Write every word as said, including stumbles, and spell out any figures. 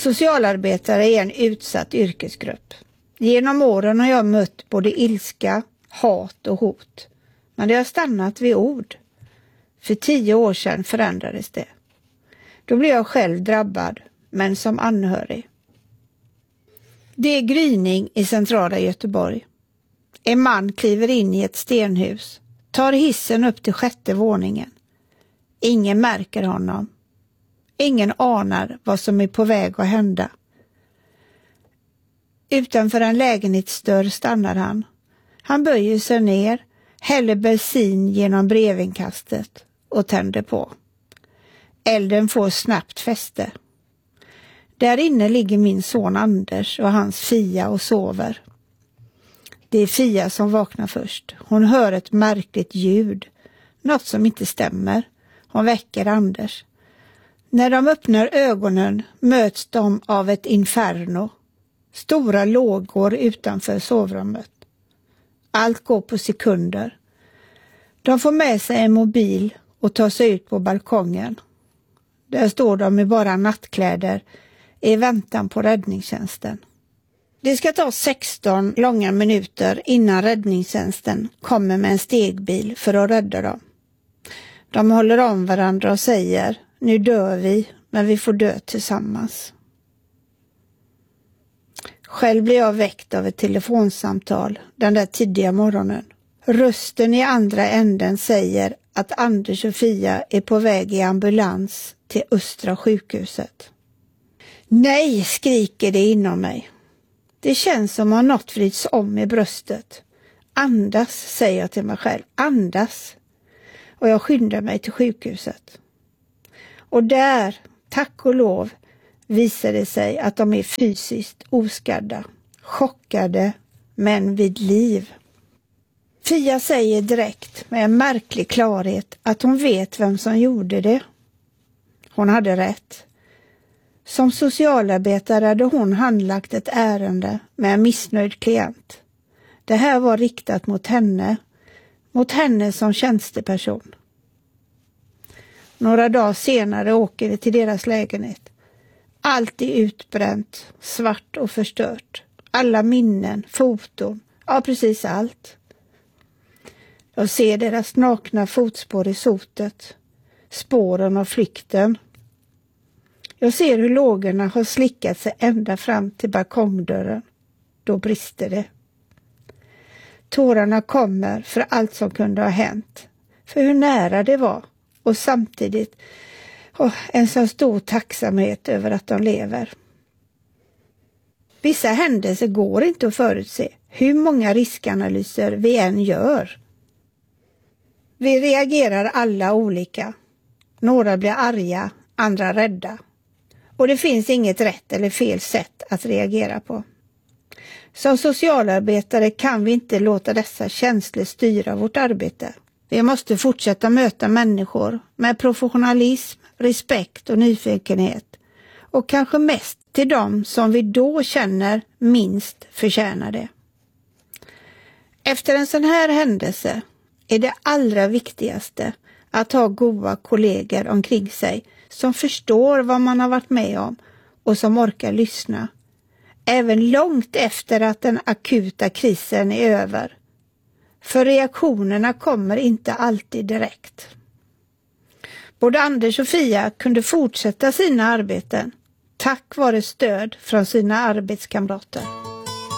Socialarbetare är en utsatt yrkesgrupp. Genom åren har jag mött både ilska, hat och hot. Men det har stannat vid ord. För tio år sedan förändrades det. Då blev jag själv drabbad, men som anhörig. Det är gryning i centrala Göteborg. En man kliver in i ett stenhus, tar hissen upp till sjätte våningen. Ingen märker honom. Ingen anar vad som är på väg att hända. Utanför en lägenhetsdörr stannar han. Han böjer sig ner, häller bensin genom brevinkastet och tänder på. Elden får snabbt fäste. Där inne ligger min son Anders och hans Fia och sover. Det är Fia som vaknar först. Hon hör ett märkligt ljud. Något som inte stämmer. Hon väcker Anders. När de öppnar ögonen möts de av ett inferno. Stora lågor utanför sovrummet. Allt går på sekunder. De får med sig en mobil och tar sig ut på balkongen. Där står de med bara nattkläder i väntan på räddningstjänsten. Det ska ta sexton långa minuter innan räddningstjänsten kommer med en stegbil för att rädda dem. De håller om varandra och säger: nu dör vi, men vi får dö tillsammans. Själv blir jag väckt av ett telefonsamtal den där tidiga morgonen. Rösten i andra änden säger att Anders och Fia är på väg i ambulans till Östra sjukhuset. Nej, skriker det inom mig. Det känns som om något vrids om i bröstet. Andas, säger jag till mig själv. Andas. Och jag skyndar mig till sjukhuset. Och där, tack och lov, visar det sig att de är fysiskt oskadda. Chockade, men vid liv. Fia säger direkt med en märklig klarhet att hon vet vem som gjorde det. Hon hade rätt. Som socialarbetare hade hon handlagt ett ärende med en missnöjd klient. Det här var riktat mot henne, mot henne som tjänsteperson. Några dagar senare åker vi till deras lägenhet. Allt är utbränt, svart och förstört. Alla minnen, foton, ja precis allt. Jag ser deras nakna fotspår i sotet, spåren av flykten. Jag ser hur lågorna har slickat sig ända fram till balkongdörren. Då brister det. Tårarna kommer för allt som kunde ha hänt. För hur nära det var. Och samtidigt oh, en så stor tacksamhet över att de lever. Vissa händelser går inte att förutse. Hur många riskanalyser vi än gör. Vi reagerar alla olika. Några blir arga, andra rädda. Och det finns inget rätt eller fel sätt att reagera på. Som socialarbetare kan vi inte låta dessa känslor styra vårt arbete. Vi måste fortsätta möta människor med professionalism, respekt och nyfikenhet. Och kanske mest till dem som vi då känner minst förtjänar det. Efter en sån här händelse är det allra viktigaste att ha goda kollegor omkring sig som förstår vad man har varit med om och som orkar lyssna. Även långt efter att den akuta krisen är över. För reaktionerna kommer inte alltid direkt. Både Anders och Fia kunde fortsätta sina arbeten tack vare stöd från sina arbetskamrater.